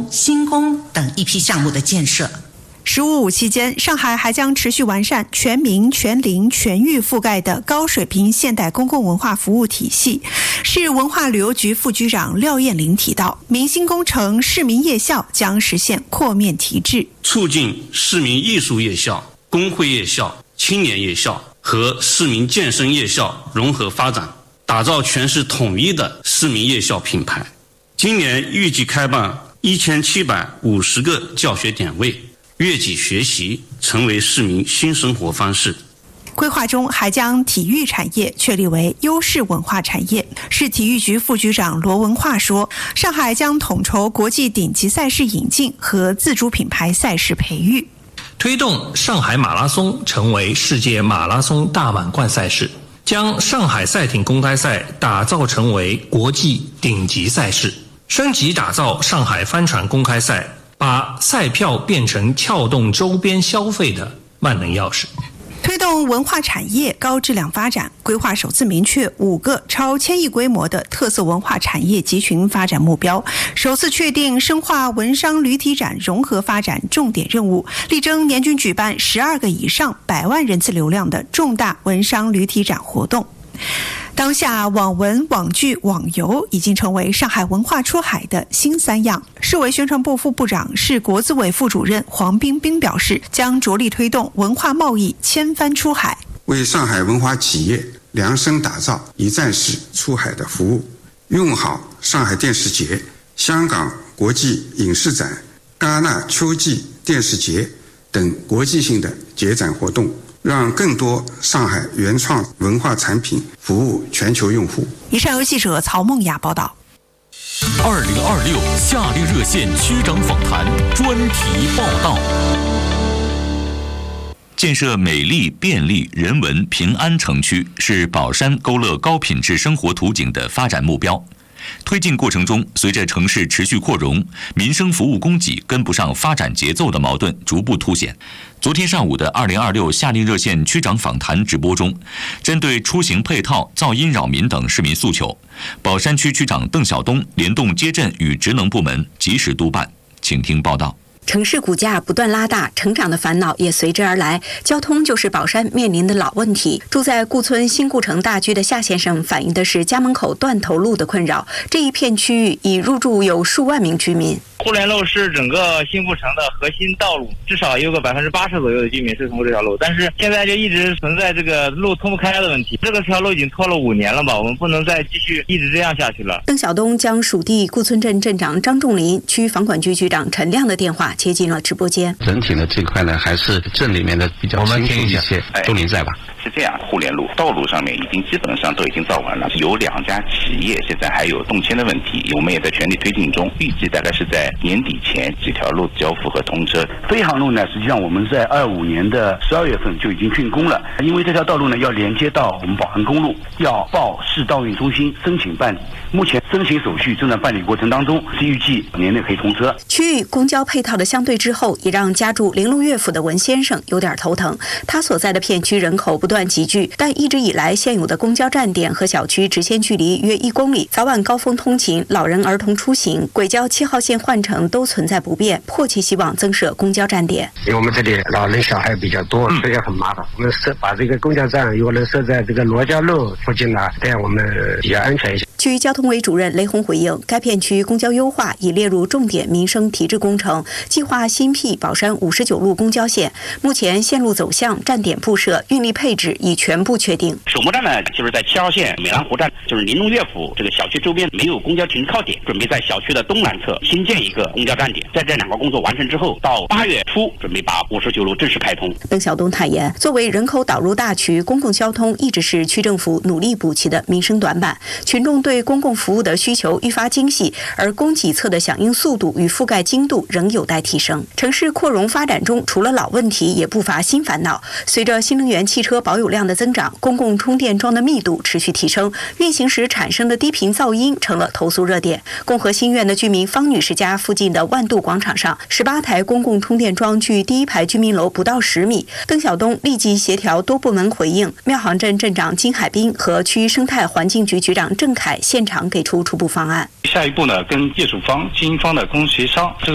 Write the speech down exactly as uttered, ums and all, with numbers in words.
工、新工等一批项目的建设。 十五五期间，上海还将持续完善全民、全龄、全域覆盖的高水平现代公共文化服务体系。市文化旅游局副局长廖艳玲提到，明星工程市民夜校将实现扩面提质， 促进市民艺术夜校、工会夜校、青年夜校和市民健身夜校融合发展，打造全市统一的市民夜校品牌。今年预计开办一千七百五十个教学点位，悦己学习成为市民新生活方式。 规划中还将体育产业确立为优势文化产业。市体育局副局长罗文化说，上海将统筹国际顶级赛事引进和自主品牌赛事培育， 推动上海马拉松成为世界马拉松大满贯赛事，将上海赛艇公开赛打造成为国际顶级赛事，升级打造上海帆船公开赛，把赛票变成撬动周边消费的万能钥匙。 推动文化产业高质量发展，规划首次明确五个超千亿规模的特色文化产业集群发展目标，首次确定深化文商旅体展融合发展重点任务，力争年均举办十二个以上百万人次流量的重大文商旅体展活动。当下网文、网剧、网游已经成为上海文化出海的新三样。市委宣传部副部长、市国资委副主任黄彬彬表示，将着力推动文化贸易千帆出海， 为上海文化企业量身打造一站式出海的服务，用好上海电视节、香港国际影视展、戛纳秋季电视节等国际性的节展活动，让更多上海原创文化产品服务全球用户。 以上由记者曹梦雅报道。 二零二六夏令热线区长访谈专题报道。建设美丽、便利、人文、平安城区是宝山勾勒高品质生活图景的发展目标。推进过程中，随着城市持续扩容，民生服务供给跟不上发展节奏的矛盾逐步凸显。昨天上午的二零二六夏令热线区长访谈直播中，针对出行配套、噪音扰民等市民诉求，宝山区区长邓晓东联动街镇与职能部门及时督办。请听报道。 城市骨架不断拉大，成长的烦恼也随之而来。交通就是宝山面临的老问题。住在顾村新顾城大居的夏先生反映的是家门口断头路的困扰。这一片区域已入住有数万名居民。 互联路是整个新顾城的核心道路，至少有个百分之八十左右的居民是通过这条路，但是现在就一直存在这个路通不开的问题。这个条路已经拖了五年了吧，我们不能再继续一直这样下去了。 邓晓东将属地顾村镇镇长张仲林、区房管局局长陈亮的电话接进了直播间。 整体的这块呢，还是镇里面的比较清楚一些。仲林在吧？ 是这样，互联路道路上面已经基本上都已经造完了，有两家企业现在还有动迁的问题，我们也在全力推进中，预计大概是在年底前几条路交付和通车。 飞航路呢，实际上我们在二五年的十二月份就已经竣工了，因为这条道路呢要连接到我们宝安公路，要报市道运中心申请办理，目前申请手续正在办理过程当中，是预计年内可以通车。 区域公交配套的相对滞后，也让家住玲珑乐府的文先生有点头疼。他所在的片区人口不断集聚，但一直以来现有的公交站点和小区直线距离约一公里，早晚高峰通勤、老人儿童出行、轨交七号线换乘都存在不便，迫切希望增设公交站点。 因为我们这里老人小孩比较多，所以很麻烦。我们设把这个公交站如果能设在这个罗家路附近呢，这样我们比较安全一些。 区交通委主任雷红回应，该片区公交优化已列入重点民生提质工程，计划新辟宝山五十九路公交线。目前线路走向、站点布设、运力配置已全部确定。 首幕站呢，就是在七号线美兰湖站，就是玲珑乐府这个小区周边没有公交停靠点，准备在小区的东南侧新建一个公交站点。在这两个工作完成之后，到八月初准备把五十九路正式开通。 邓晓东坦言，作为人口导入大区，公共交通一直是区政府努力补齐的民生短板。群众对公共服务的需求愈发精细，而供给侧的响应速度与覆盖精度仍有待提升。城市扩容发展中，除了老问题，也不乏新烦恼。随着新能源汽车保有量的增长，公共充电桩的密度持续提升，运行时产生的低频噪音成了投诉热点。共和新苑的居民方女士家附近的万度广场上，十八台公共充电桩距第一排居民楼不到十米。邓晓东立即协调多部门回应，庙行镇镇长金海滨和区生态环境局局长郑凯现场给出初步方案。 下一步呢，跟业主方、经营方的公协商。这个